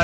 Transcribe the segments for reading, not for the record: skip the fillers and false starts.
a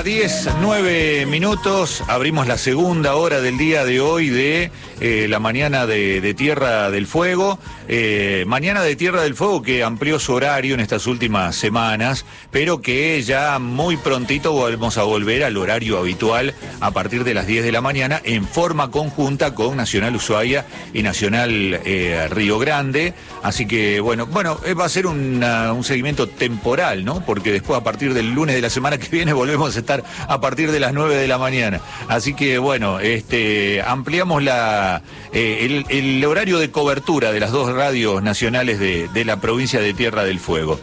10:09, abrimos la segunda hora del día de hoy de la mañana de Tierra del Fuego. Mañana de Tierra del Fuego que amplió su horario en estas últimas semanas, pero que ya muy prontito vamos a volver al horario habitual a partir de las 10 de la mañana en forma conjunta con Nacional Ushuaia y Nacional Río Grande. Así que bueno, va a ser un seguimiento temporal, ¿no? Porque después a partir del lunes de la semana que viene volvemos a estar a partir de las 9 de la mañana. Así que bueno, ampliamos el horario de cobertura de las dos radios nacionales de la provincia de Tierra del Fuego.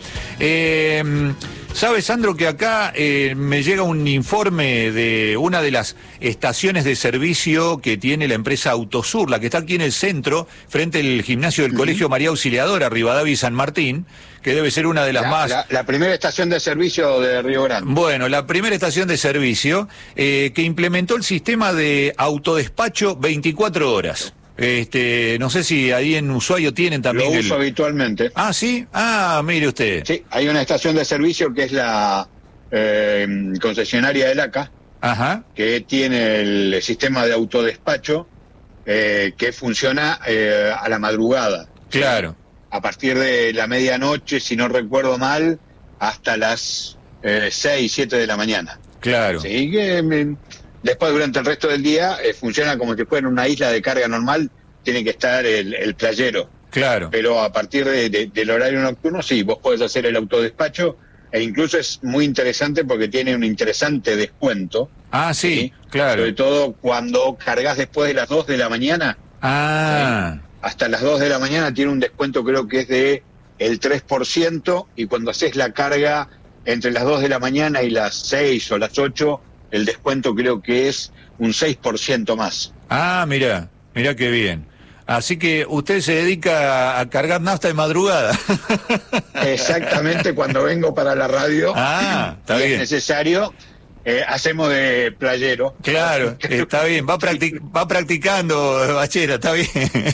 ¿Sabes, Sandro, que acá me llega un informe de una de las estaciones de servicio que tiene la empresa Autosur, la que está aquí en el centro, frente al gimnasio del Colegio María Auxiliadora, Rivadavia y San Martín, que debe ser una de las más... La primera estación de servicio de Río Grande. Bueno, la primera estación de servicio que implementó el sistema de autodespacho 24 horas. No sé si ahí en Ushuaia tienen también... Lo uso habitualmente. Ah, ¿sí? Ah, mire usted. Sí, hay una estación de servicio que es la concesionaria del ACA, ajá, que tiene el sistema de autodespacho que funciona a la madrugada. Claro. A partir de la medianoche, si no recuerdo mal, hasta las 6, 7 de la mañana. Claro. Sí, que... Después, durante el resto del día, funciona como si fuera una isla de carga normal, tiene que estar el playero. Claro. Pero a partir del horario nocturno, sí, vos podés hacer el autodespacho, e incluso es muy interesante porque tiene un interesante descuento. Ah, sí, claro. Sobre todo cuando cargas después de las 2 de la mañana. Ah. ¿Sí? Hasta las 2 de la mañana tiene un descuento, creo que es de el 3%, y cuando haces la carga entre las 2 de la mañana y las 6 o las 8, el descuento creo que es un 6% más. Ah, mira qué bien. Así que usted se dedica a cargar nafta de madrugada. Exactamente, cuando vengo para la radio, está bien. Es necesario, hacemos de playero. Claro, está bien, va practicando, Bachera, está bien.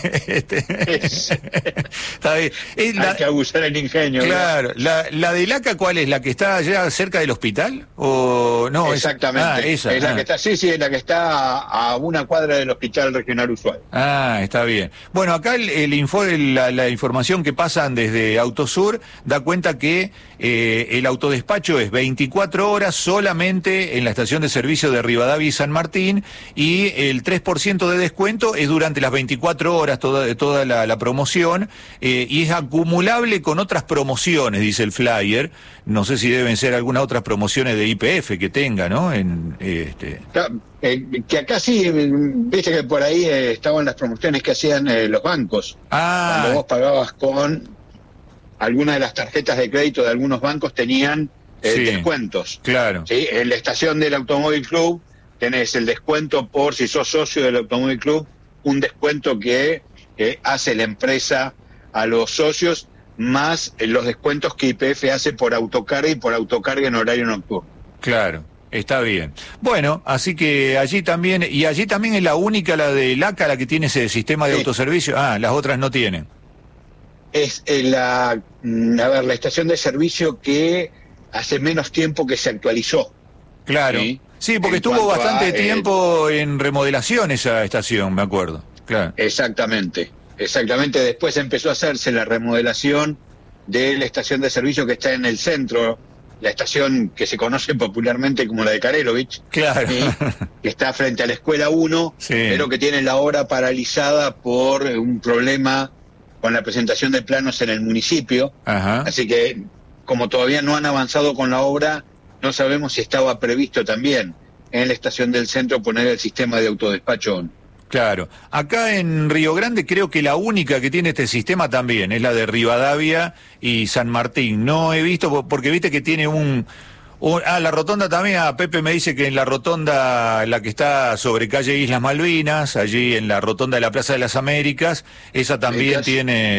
Está bien. Hay que abusar el ingenio. Claro, ¿la del ACA cuál es? ¿La que está allá cerca del hospital? ¿O no? Exactamente, Esa. Es la que está, sí, es la que está a una cuadra del Hospital Regional Ushuaia. Está bien. Bueno, acá el informe, la información que pasan desde Autosur da cuenta que el autodespacho es 24 horas solamente en la estación de servicio de Rivadavia y San Martín, y el 3% de descuento es durante las 24 horas toda la promoción, y es acumulable con otras promociones, dice el flyer. No sé si deben ser algunas otras promociones de YPF que tenga, ¿no? Que acá sí, viste que por ahí estaban las promociones que hacían los bancos. Cuando vos pagabas con alguna de las tarjetas de crédito de algunos bancos, tenían descuentos. Claro. ¿Sí? En la estación del Automóvil Club tenés el descuento por si sos socio del Automóvil Club, un descuento que hace la empresa a los socios, más los descuentos que YPF hace por autocarga y por autocarga en horario nocturno. Claro. Está bien. Bueno, así que allí también es la única, la de LACA, la que tiene ese sistema de autoservicio. Las otras no tienen. Es la estación de servicio que hace menos tiempo que se actualizó. Claro. Sí, porque estuvo bastante tiempo en remodelación esa estación, me acuerdo. Claro. Exactamente. Después empezó a hacerse la remodelación de la estación de servicio que está en el centro, la estación que se conoce popularmente como la de Karelovich, claro, que está frente a la Escuela 1, pero que tiene la obra paralizada por un problema con la presentación de planos en el municipio. Ajá. Así que, como todavía no han avanzado con la obra, no sabemos si estaba previsto también en la estación del centro poner el sistema de autodespacho. Claro. Acá en Río Grande creo que la única que tiene este sistema también es la de Rivadavia y San Martín. No he visto, porque viste que tiene la rotonda también. Pepe me dice que en la rotonda, la que está sobre calle Islas Malvinas, allí en la rotonda de la Plaza de las Américas, esa también tiene